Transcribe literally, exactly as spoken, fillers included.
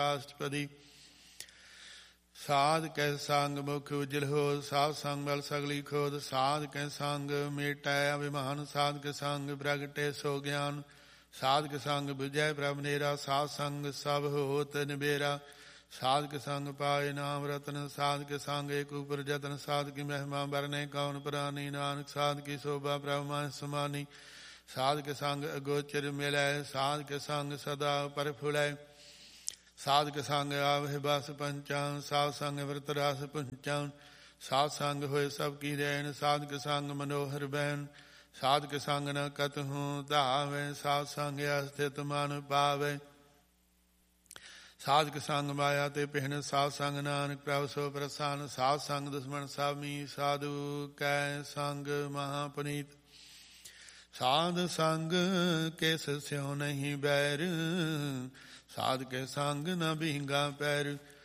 ਰਾਸ਼ਟਰਪਤੀ। ਸਾਧ ਕੈ ਸੰਗ ਮੁਖ ਉਜਲ ਹੋ, ਸਾਧ ਸੰਗ ਬਲ ਸਗਲੀ ਖੋਦ। ਸਾਧ ਕੈ ਸੰਗ ਮੇਟੈ ਅਭਿਮਾਨ, ਸਾਧ ਕੇ ਸੰਗ ਪ੍ਰਗਟੇ ਸੋ ਗਿਆਨ। ਸਾਧ ਕੇ ਸੰਗ ਬੁਝੈ ਪ੍ਰਭ ਨੇਰਾ, ਸਾਧ ਸੰਗ ਸਭ ਹੋਤ ਨਿਬੇਰਾ। ਸਾਧ ਕੇ ਸੰਗ ਪਾਏ ਨਾਮ ਰਤਨ, ਸਾਧ ਕੇ ਸੰਗ ਏਕ ਉਪਰ ਜਤਨ। ਸਾਧ ਕੀ ਮਹਿਮਾ ਬਰਨੇ ਕੌਣ ਪ੍ਰਾਨੀ, ਨਾਨਕ ਸਾਧ ਕੀ ਸ਼ੋਭਾ ਪ੍ਰਭ ਮਨ ਸਮਾਨੀ। ਸਾਧ ਕੇ ਸੰਗ ਅਗੋਚਰ ਮਿਲੈ, ਸਾਧ ਕੇ ਸੰਗ ਸਦਾ ਪਰਫੁਲੈ। ਸਾਧ ਕੇ ਸੰਗ ਆਵਹਿ ਬਸ ਪੰਚਾਂ, ਸਾਧ ਸੰਗ ਵਰਤ ਰਸ ਪੁੰਚਾਂ। ਸਾਧ ਸੰਗ ਹੋਏ ਸਭ ਕੀ ਰੈਣ, ਸਾਧ ਕੇ ਸੰਗ ਮਨੋਹਰ ਬੈਨ। ਸਾਧ ਕੇ ਸੰਗ ਨ ਕਤਹੁ ਧਾਵੈ, ਸਾਧ ਸੰਗ ਅਸਥਿਤ ਮਨ ਪਾਵੈ। ਸਾਧ ਕੇ ਸੰਗ ਮਾਇਆ ਤੇ ਪਹਿਨ, ਸਾਧ ਸੰਗ ਨਾਨਕ ਪ੍ਰਭ ਸੋ ਪ੍ਰਸੰਨ। ਸਾਧ ਸੰਗ ਦੁਸ਼ਮਣ ਸਾਮੀ, ਸਾਧੂ ਕੈ ਸੰਗ ਮਹਾ ਪੁਨੀਤ। ਸਾਧ ਸੰਗ ਕਿਸ ਸਿਉ ਨਹੀਂ ਬੈਰ, ਸਾਧ ਕੇ ਸੰਗ ਨ ਬਿੰਗਾ ਪੈਰ।